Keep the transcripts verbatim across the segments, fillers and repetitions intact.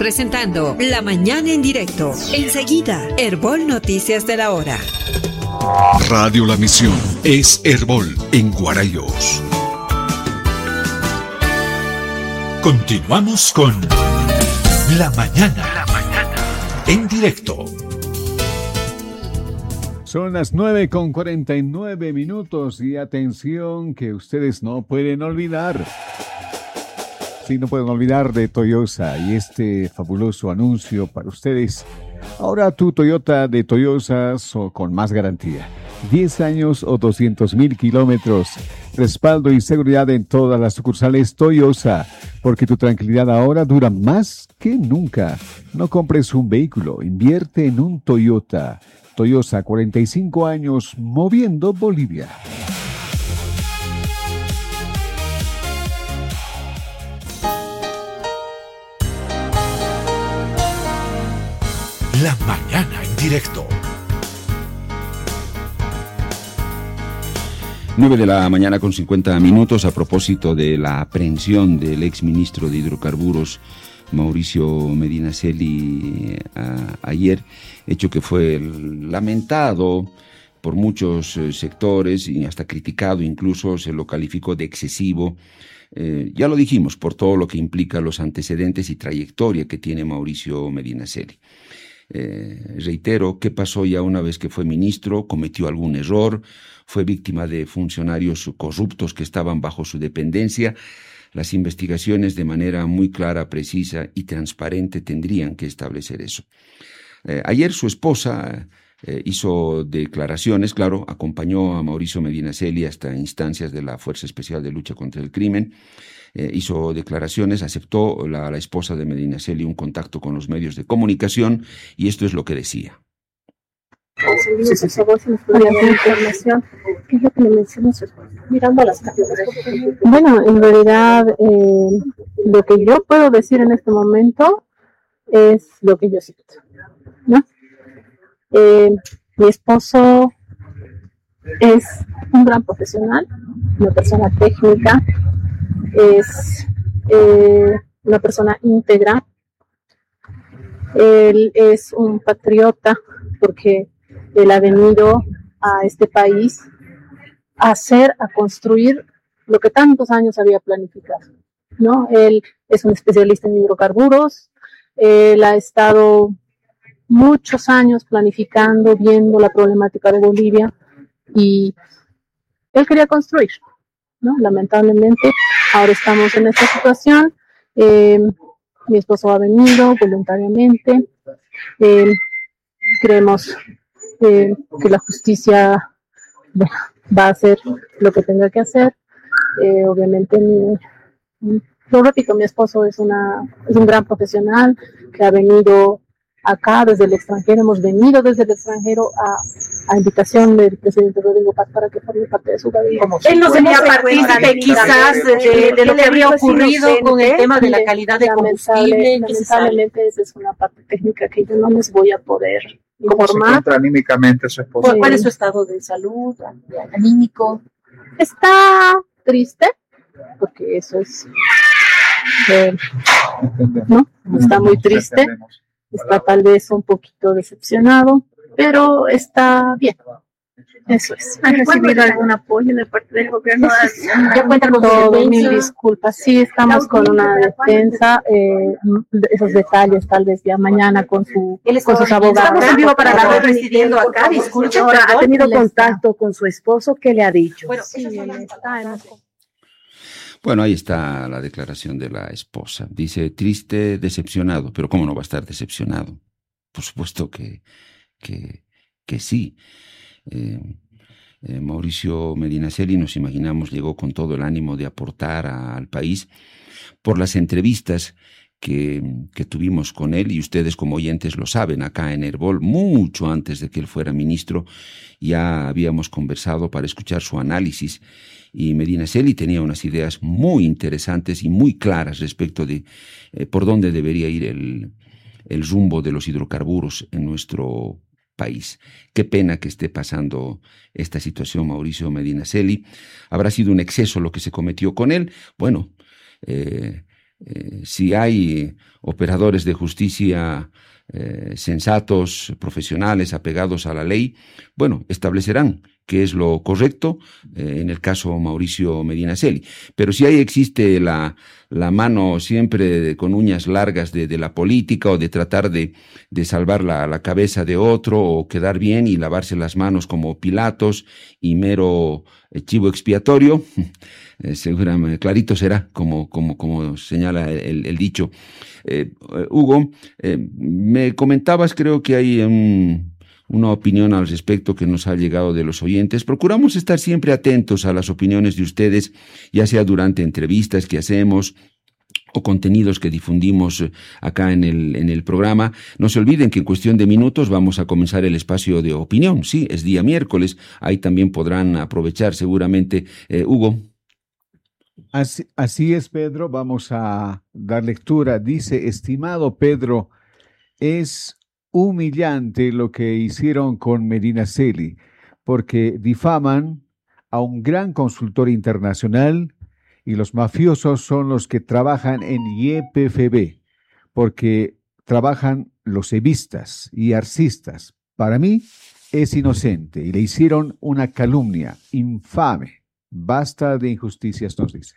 presentando La Mañana en Directo. Enseguida, Herbol Noticias de la Hora. Radio La Misión es Herbol en Guarayos. Continuamos con La Mañana, La Mañana en Directo. Son las nueve con cuarenta y nueve minutos y atención que ustedes no pueden olvidar. Sí, no pueden olvidar de Toyosa y este fabuloso anuncio para ustedes. Ahora tu Toyota de Toyosa con más garantía. diez años o doscientos mil kilómetros. Respaldo y seguridad en todas las sucursales Toyosa. Porque tu tranquilidad ahora dura más que nunca. No compres un vehículo, invierte en un Toyota. Toyosa, cuarenta y cinco años moviendo Bolivia. La Mañana en Directo. nueve de la mañana con cincuenta minutos, a propósito de la aprehensión del exministro de Hidrocarburos Mauricio Medinaceli a, ayer, hecho que fue lamentado por muchos eh, sectores y hasta criticado, incluso se lo calificó de excesivo. Eh, ya lo dijimos, por todo lo que implica los antecedentes y trayectoria que tiene Mauricio Medinaceli. Eh, reitero, ¿qué pasó ya una vez que fue ministro? ¿Cometió algún error? ¿Fue víctima de funcionarios corruptos que estaban bajo su dependencia? Las investigaciones de manera muy clara, precisa y transparente tendrían que establecer eso. Eh, ayer su esposa eh, hizo declaraciones, claro, acompañó a Mauricio Medinaceli hasta instancias de la Fuerza Especial de Lucha contra el Crimen. Eh, hizo declaraciones, aceptó la, la esposa de Medinaceli un contacto con los medios de comunicación y esto es lo que decía. Sí, sí, sí. Por favor, si nos podría dar información, ¿qué es lo que le menciona su esposa? Mirando a las cámaras. Bueno, en realidad, eh, lo que yo puedo decir en este momento es lo que yo siento, ¿no? Eh, mi esposo es un gran profesional, una persona técnica, es eh, una persona íntegra. Él es un patriota porque él ha venido a este país a hacer, a construir lo que tantos años había planificado, ¿no? Él es un especialista en hidrocarburos, él ha estado muchos años planificando, viendo la problemática de Bolivia y él quería construir, ¿no? Lamentablemente, ahora estamos en esta situación. Eh, mi esposo ha venido voluntariamente. Eh, creemos eh, que la justicia bueno, va a hacer lo que tenga que hacer. Eh, obviamente, mi, lo repito, mi esposo es, una, es un gran profesional que ha venido acá desde el extranjero, hemos venido desde el extranjero a, a invitación del presidente Rodrigo Paz para que forme parte de su gabinete. Él no sería partícipe quizás de, de, de lo que habría ocurrido con el tema de la calidad de combustible. Lamentablemente esa es una parte técnica que yo no les voy a poder informar. ¿Cómo se encuentra anímicamente su esposo? ¿Cuál es su estado de salud, anímico? Está triste, porque eso es... Eh, ¿no? Está muy triste. Está tal vez un poquito decepcionado, pero está bien. Eso es. ¿Han recibido algún apoyo de parte del gobierno? ¿Ya cuentan con todo? Mil disculpas. Sí, estamos con una defensa. Eh, esos detalles tal vez ya mañana con, su, con sus abogados. Estamos en vivo para la red residiendo acá. Disculpe, ahora ha tenido contacto con su esposo. ¿Qué le ha dicho? Bueno, sí, él está en Bueno, ahí está la declaración de la esposa. Dice, triste, decepcionado. Pero ¿cómo no va a estar decepcionado? Por supuesto que, que, que sí. Eh, eh, Mauricio Medinaceli, nos imaginamos, llegó con todo el ánimo de aportar a, al país por las entrevistas que, que tuvimos con él, y ustedes como oyentes lo saben, acá en Herbol, mucho antes de que él fuera ministro, ya habíamos conversado para escuchar su análisis. Y Medinaceli tenía unas ideas muy interesantes y muy claras respecto de eh, por dónde debería ir el, el rumbo de los hidrocarburos en nuestro país. Qué pena que esté pasando esta situación, Mauricio Medinaceli. ¿Habrá sido un exceso lo que se cometió con él? Bueno, eh, Eh, si hay operadores de justicia eh, sensatos, profesionales, apegados a la ley, bueno, establecerán qué es lo correcto, eh, en el caso Mauricio Medinaceli. Pero si ahí existe la, la mano siempre de, con uñas largas de, de la política, o de tratar de, de salvar la, la cabeza de otro, o quedar bien y lavarse las manos como Pilatos y mero eh, chivo expiatorio, eh, seguramente clarito será, como, como, como señala el, el dicho. Eh, eh, Hugo, eh, me comentabas, creo que hay un... una opinión al respecto que nos ha llegado de los oyentes. Procuramos estar siempre atentos a las opiniones de ustedes, ya sea durante entrevistas que hacemos o contenidos que difundimos acá en el, en el programa. No se olviden que en cuestión de minutos vamos a comenzar el espacio de opinión. Sí, es día miércoles, ahí también podrán aprovechar seguramente. Eh, Hugo. Así, así es, Pedro. Vamos a dar lectura. Dice, estimado Pedro, es humillante lo que hicieron con Medinaceli, porque difaman a un gran consultor internacional, y los mafiosos son los que trabajan en Y P F B, porque trabajan los evistas y arcistas. Para mí es inocente y le hicieron una calumnia infame. Basta de injusticias, nos dice.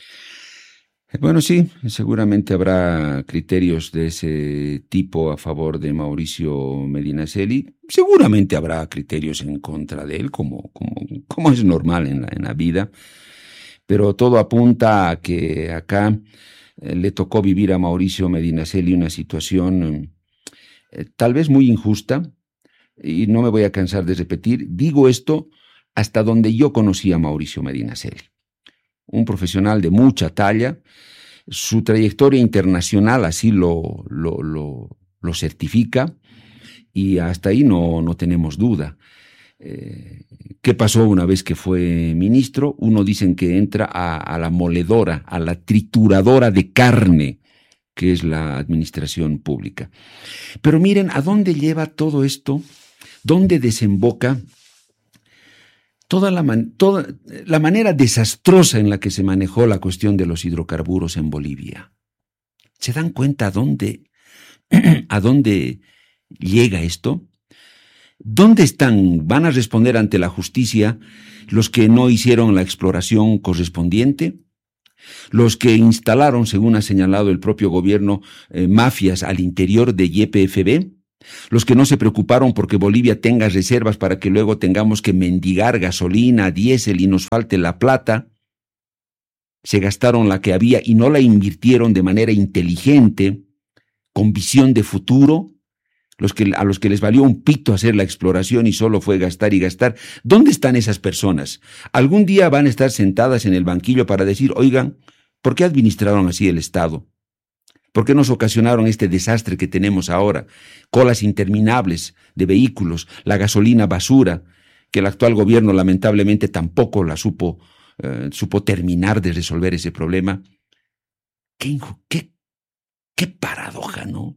Bueno, sí, seguramente habrá criterios de ese tipo a favor de Mauricio Medinaceli. Seguramente habrá criterios en contra de él, como, como, como es normal en la, en la vida. Pero todo apunta a que acá eh, le tocó vivir a Mauricio Medinaceli una situación eh, tal vez muy injusta, y no me voy a cansar de repetir. Digo esto hasta donde yo conocí a Mauricio Medinaceli. Un profesional de mucha talla, su trayectoria internacional así lo, lo, lo, lo certifica, y hasta ahí no, no tenemos duda. Eh, ¿Qué pasó una vez que fue ministro? Uno dicen que entra a, a la moledora, a la trituradora de carne, que es la administración pública. Pero miren, ¿a dónde lleva todo esto? ¿Dónde desemboca toda la, man, toda la manera desastrosa en la que se manejó la cuestión de los hidrocarburos en Bolivia? ¿Se dan cuenta a dónde, a dónde llega esto? ¿Dónde están? ¿Van a responder ante la justicia los que no hicieron la exploración correspondiente? Los que instalaron, según ha señalado el propio gobierno, eh, mafias al interior de Y P F B. Los que no se preocuparon porque Bolivia tenga reservas para que luego tengamos que mendigar gasolina, diésel y nos falte la plata. Se gastaron la que había y no la invirtieron de manera inteligente, con visión de futuro. Los que, a los que les valió un pito hacer la exploración y solo fue gastar y gastar. ¿Dónde están esas personas? Algún día van a estar sentadas en el banquillo para decir, oigan, ¿por qué administraron así el Estado? ¿Por qué nos ocasionaron este desastre que tenemos ahora? Colas interminables de vehículos, la gasolina basura, que el actual gobierno lamentablemente tampoco la supo, eh, supo terminar de resolver ese problema. ¿Qué, qué, qué paradoja, ¿no?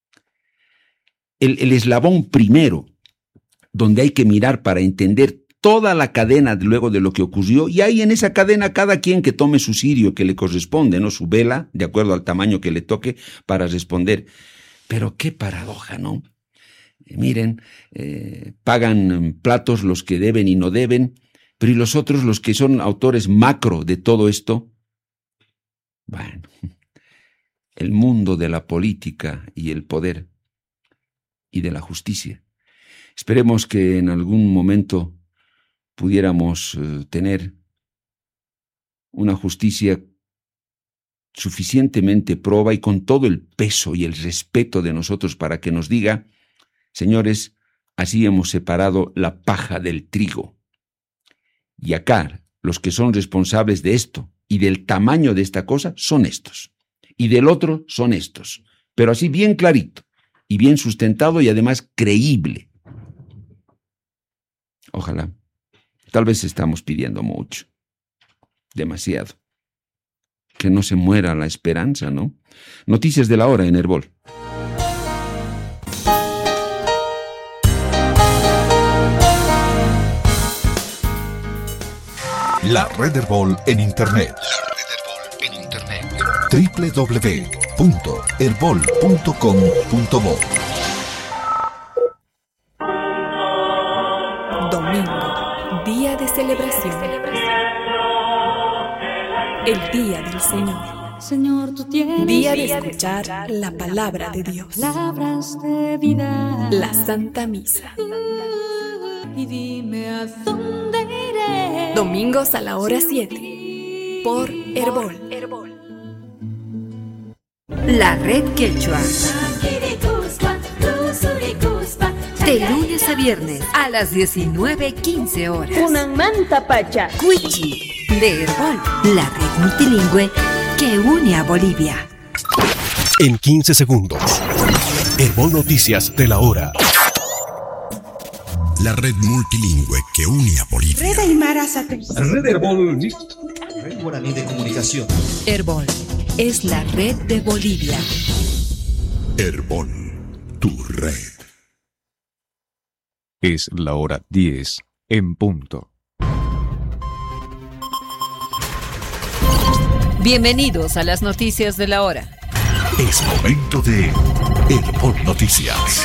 El, el eslabón primero, donde hay que mirar para entender toda la cadena luego de lo que ocurrió, y hay en esa cadena cada quien que tome su cirio que le corresponde, ¿no? Su vela, de acuerdo al tamaño que le toque, para responder. Pero qué paradoja, ¿no? Eh, miren, eh, pagan platos los que deben y no deben, pero ¿y los otros, los que son autores macro de todo esto? Bueno, el mundo de la política y el poder y de la justicia. Esperemos que en algún momento pudiéramos eh, tener una justicia suficientemente proba y con todo el peso y el respeto de nosotros para que nos diga, señores, así hemos separado la paja del trigo. Y acá los que son responsables de esto y del tamaño de esta cosa son estos. Y del otro son estos. Pero así bien clarito y bien sustentado y además creíble. Ojalá. Tal vez estamos pidiendo mucho. Demasiado. Que no se muera la esperanza, ¿no? Noticias de la hora en Herbol. La Red Herbol en Internet. La Red Herbol en Internet. doble u doble u doble u punto herbol punto com punto bo. Domingo, día de celebración. El día del Señor. Señor, tú tienes día de escuchar la palabra de Dios. Palabras de vida. La Santa Misa. Y dime a dónde iré. Domingos a la hora siete. Por Herbol. La Red Quechua. De lunes a viernes a las diecinueve quince horas. Una manta pacha. Cuichi de Herbol. La red multilingüe que une a Bolivia. En quince segundos. Herbol Noticias de la hora. La red multilingüe que une a Bolivia. Red Aymara Satélite. Red Herbol. Red Guaraní de Comunicación. Herbol es la red de Bolivia. Herbol, tu red. Es la hora diez en punto. Bienvenidos a las noticias de la hora. Es momento de Herbol Noticias.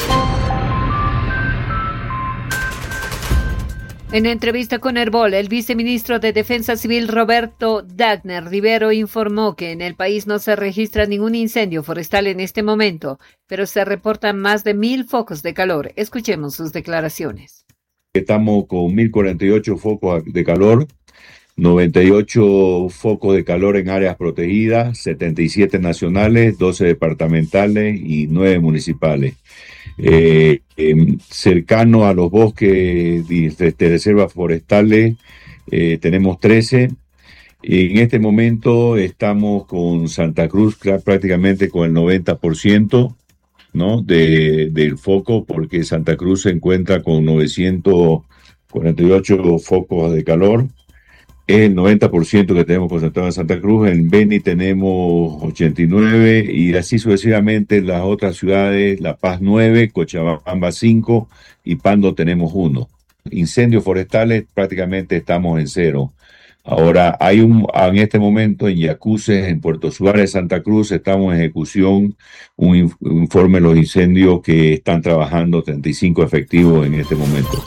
En entrevista con Herbol, el viceministro de Defensa Civil Roberto Dagner Rivero informó que en el país no se registra ningún incendio forestal en este momento, pero se reportan más de mil focos de calor. Escuchemos sus declaraciones. Estamos con mil cuarenta y ocho focos de calor, noventa y ocho focos de calor en áreas protegidas, setenta y siete nacionales, doce departamentales y nueve municipales. Eh, eh, cercano a los bosques de, de reservas forestales eh, tenemos trece. En este momento estamos con Santa Cruz prácticamente con el noventa por ciento, ¿no? de, del foco, porque Santa Cruz se encuentra con novecientos cuarenta y ocho focos de calor. Es el noventa por ciento que tenemos concentrado en Santa Cruz. En Beni tenemos ochenta y nueve y así sucesivamente en las otras ciudades, La Paz nueve, Cochabamba cinco y Pando tenemos uno. Incendios forestales prácticamente estamos en cero. Ahora hay un, en este momento en Yacuces, en Puerto Suárez, Santa Cruz, estamos en ejecución un, un informe de los incendios que están trabajando treinta y cinco efectivos en este momento.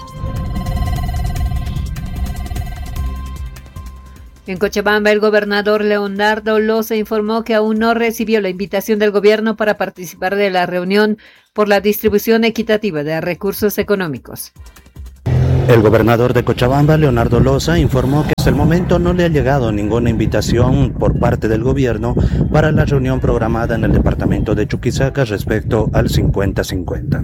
En Cochabamba, el gobernador Leonardo Loza informó que aún no recibió la invitación del gobierno para participar de la reunión por la distribución equitativa de recursos económicos. El gobernador de Cochabamba, Leonardo Loza, informó que hasta el momento no le ha llegado ninguna invitación por parte del gobierno para la reunión programada en el departamento de Chuquisaca respecto al cincuenta cincuenta.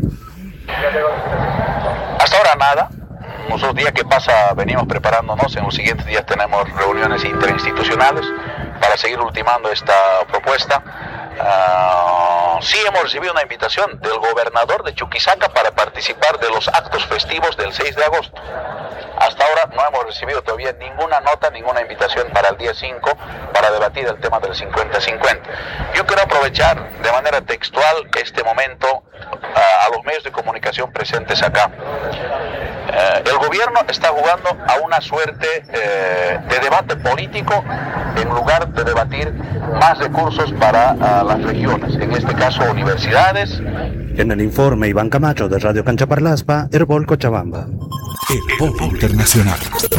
Hasta ahora nada. Nosotros día que pasa venimos preparándonos, en los siguientes días tenemos reuniones interinstitucionales para seguir ultimando esta propuesta. Uh, sí hemos recibido una invitación del gobernador de Chuquisaca para participar de los actos festivos del seis de agosto. Hasta ahora no hemos recibido todavía ninguna nota, ninguna invitación para el día cinco para debatir el tema del cincuenta cincuenta. Yo quiero aprovechar de manera textual este momento uh, a los medios de comunicación presentes acá. Uh, el gobierno está jugando a una suerte uh, de debate político en lugar de debatir más recursos para uh, las regiones, en este caso universidades. En el informe Iván Camacho de Radio Canchaparlaspa, Herbol Cochabamba. Herbol Internacional.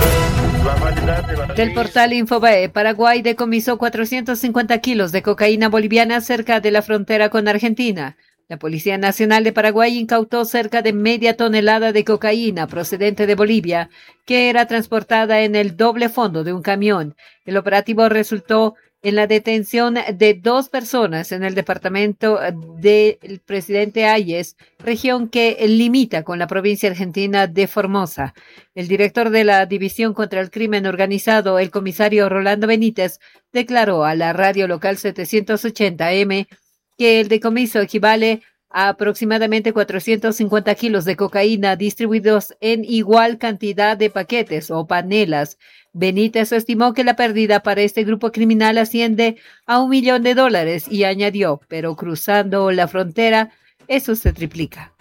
Del portal Infobae, Paraguay decomisó cuatrocientos cincuenta kilos de cocaína boliviana cerca de la frontera con Argentina. La Policía Nacional de Paraguay incautó cerca de media tonelada de cocaína procedente de Bolivia, que era transportada en el doble fondo de un camión. El operativo resultó en la detención de dos personas en el departamento del Presidente Hayes, región que limita con la provincia argentina de Formosa. El director de la División contra el Crimen Organizado, el comisario Rolando Benítez, declaró a la radio local setecientos ochenta eme que el decomiso equivale a aproximadamente cuatrocientos cincuenta kilos de cocaína distribuidos en igual cantidad de paquetes o panelas. Benítez estimó que la pérdida para este grupo criminal asciende a un millón de dólares y añadió, pero cruzando la frontera, eso se triplica.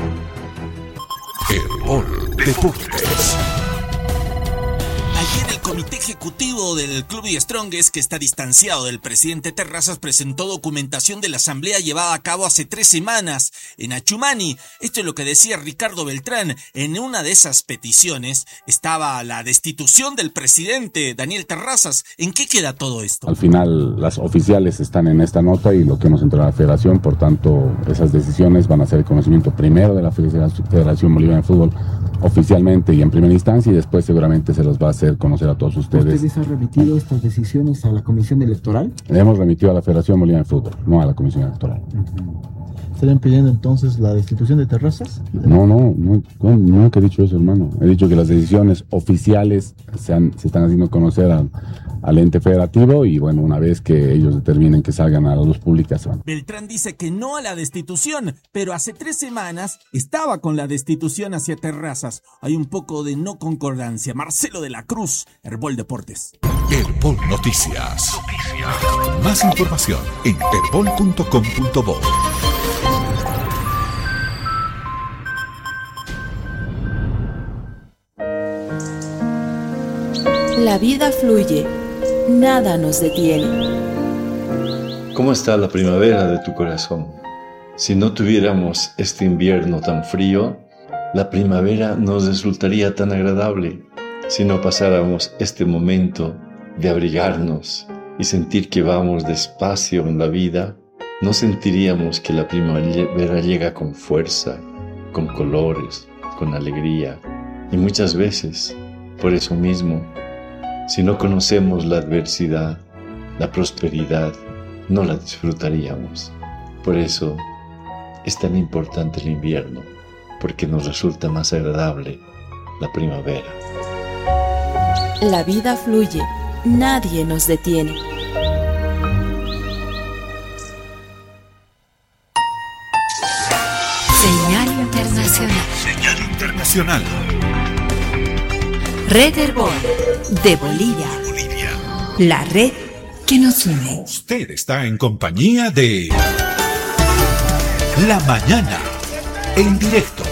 Herbol Deportes. Allí en el comité ejecutivo del Club The Strongest, que está distanciado del presidente Terrazas, presentó documentación de la asamblea llevada a cabo hace tres semanas en Achumani. Esto es lo que decía Ricardo Beltrán. En una de esas peticiones estaba la destitución del presidente Daniel Terrazas. ¿En qué queda todo esto? Al final, las oficiales están en esta nota y lo que hemos entrado a la federación, por tanto, esas decisiones van a ser el conocimiento primero de la Federación Boliviana de Fútbol oficialmente y en primera instancia, y después seguramente se los va a hacer conocer a todos ustedes. ¿Ustedes han remitido estas decisiones a la Comisión Electoral? Le hemos remitido a la Federación Boliviana de Fútbol, no a la Comisión Electoral. Uh-huh. ¿Estarían pidiendo entonces la destitución de Terrazas? No, no, no, no, no he dicho eso, hermano. He dicho que las decisiones oficiales se, han, se están haciendo conocer al, al ente federativo y bueno, una vez que ellos determinen que salgan a la luz pública, se van. Beltrán dice que no a la destitución, pero hace tres semanas estaba con la destitución hacia Terrazas. Hay un poco de no concordancia. Marcelo de la Cruz, Herbol Deportes. Herbol Noticias. Noticias. Más información en herbol punto com punto bo. La vida fluye, nada nos detiene. ¿Cómo está la primavera de tu corazón? Si no tuviéramos este invierno tan frío, la primavera nos resultaría tan agradable. Si no pasáramos este momento de abrigarnos y sentir que vamos despacio en la vida, no sentiríamos que la primavera llega con fuerza, con colores, con alegría. Y muchas veces, por eso mismo, si no conocemos la adversidad, la prosperidad, no la disfrutaríamos. Por eso es tan importante el invierno, porque nos resulta más agradable la primavera. La vida fluye, nadie nos detiene. Señal internacional. Señal internacional. Red Herbol de Bolivia. Bolivia. La red que nos une. Usted está en compañía de La Mañana en directo.